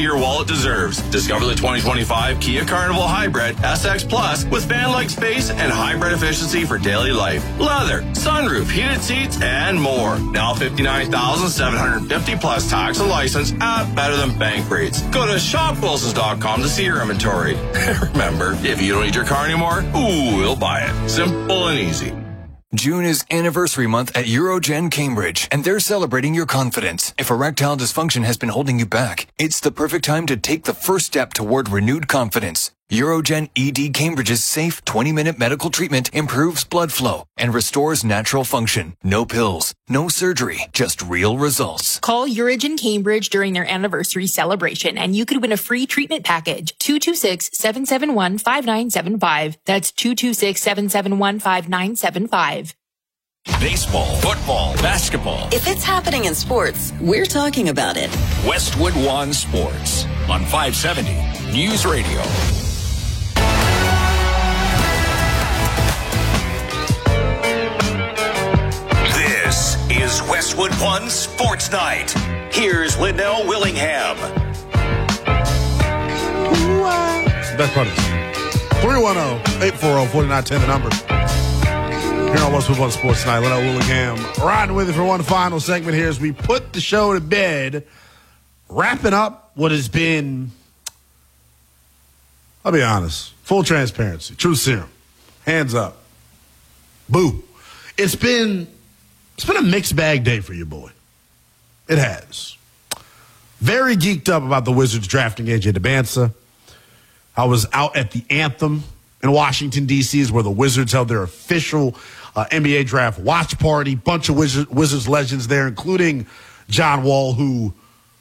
your wallet deserves. Discover the 2025 Kia Carnival Hybrid SX Plus with van-like space and hybrid efficiency for daily life. Leather, sunroof, heated seats, and more. Now $59,750 plus tax and license at better than bank rates. Go to shopwilsons.com to see your inventory. Remember, if you don't need your car anymore, we'll buy it. Simple and easy. June is anniversary month at Eurogen Cambridge, and they're celebrating your confidence. If erectile dysfunction has been holding you back, it's the perfect time to take the first step toward renewed confidence. Eurogen ED Cambridge's safe 20-minute medical treatment improves blood flow and restores natural function. No pills, no surgery, just real results. Call Eurogen Cambridge during their anniversary celebration and you could win a free treatment package. 226-771-5975. That's 226-771-5975. Baseball, football, basketball. If it's happening in sports, we're talking about it. Westwood One Sports on 570 News Radio. This is Westwood One Sports Night. Here's Linnell Willingham. It's the best part of this. 310-840-4910, the number. Here on Westwood One Sports Night, Linnell Willingham riding with you for one final segment here as we put the show to bed, wrapping up what has been, I'll be honest, full transparency, true serum, hands up, boo. It's been a mixed bag day for your boy. It has. Very geeked up about the Wizards drafting AJ DeBansa. I was out at the Anthem in Washington, D.C. is where the Wizards held their official NBA draft watch party. Bunch of Wizards legends there, including John Wall, who,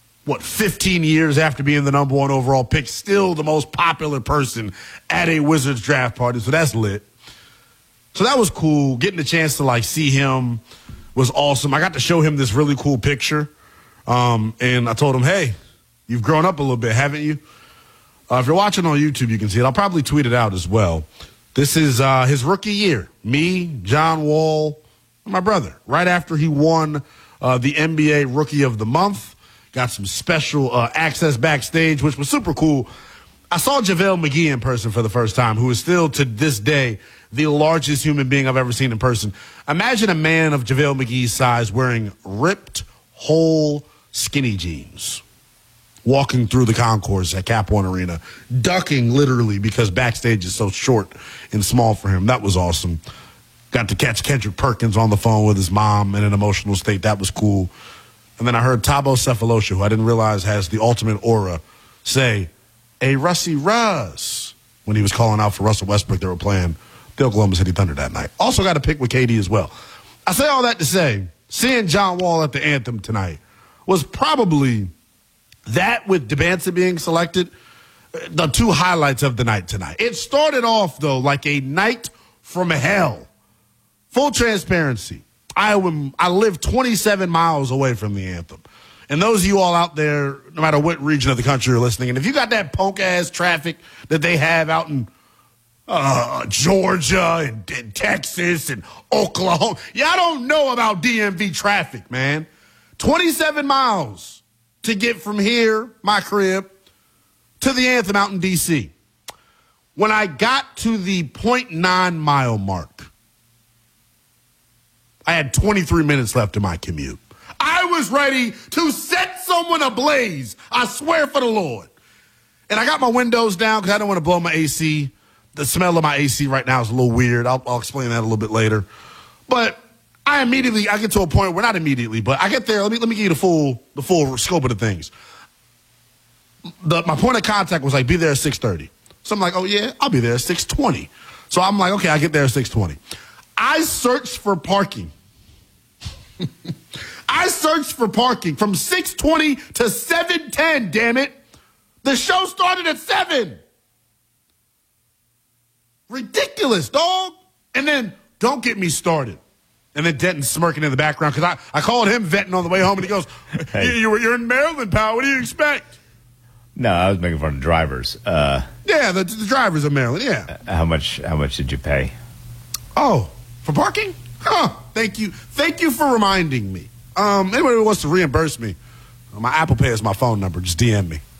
15 years after being the number one overall pick, still the most popular person at a Wizards draft party. So that's lit. So that was cool. Getting the chance to see him was awesome. I got to show him this really cool picture. And I told him, hey, you've grown up a little bit, haven't you? If you're watching on YouTube, you can see it. I'll probably tweet it out as well. This is his rookie year. Me, John Wall, and my brother. Right after he won the NBA Rookie of the Month. Got some special access backstage, which was super cool. I saw JaVale McGee in person for the first time, who is still to this day the largest human being I've ever seen in person. Imagine a man of JaVale McGee's size wearing ripped, whole, skinny jeans, walking through the concourse at Cap One Arena, ducking literally because backstage is so short and small for him. That was awesome. Got to catch Kendrick Perkins on the phone with his mom in an emotional state. That was cool. And then I heard Thabo Sefolosha, who I didn't realize has the ultimate aura, say, "Hey, Russie Russ," when he was calling out for Russell Westbrook. They were playing the Oklahoma City Thunder that night. Also got a pick with KD as well. I say all that to say, seeing John Wall at the Anthem tonight was probably, that with DeBansa being selected, the two highlights of the night tonight. It started off, though, like a night from hell. Full transparency. I live 27 miles away from the Anthem. And those of you all out there, no matter what region of the country you're listening, and if you got that punk-ass traffic that they have out in Georgia and Texas and Oklahoma, y'all don't know about DMV traffic, man. 27 miles to get from here, my crib, to the Anthem out in D.C. When I got to the 0.9 mile mark, I had 23 minutes left in my commute. I was ready to set someone ablaze. I swear for the Lord. And I got my windows down because I don't want to blow my AC. The smell of my AC right now is a little weird. I'll explain that a little bit later. But I get to a point where, not immediately, but I get there. Let me give you the full scope of the things. My point of contact was be there at 6:30. So I'm like, oh yeah, I'll be there at 6:20. So I'm like, okay, I get there at 6:20. I searched for parking. I searched for parking from 6:20 to 7:10, damn it. The show started at 7. Ridiculous, dog. And then, don't get me started. And then Denton smirking in the background because I called him venting on the way home, and he goes, hey. You're in Maryland, pal. What do you expect? No, I was making fun of drivers. Yeah, the drivers of Maryland, yeah. How much did you pay? Oh, for parking? Huh. Thank you. Thank you for reminding me. Anybody who wants to reimburse me, my Apple Pay is my phone number. Just DM me.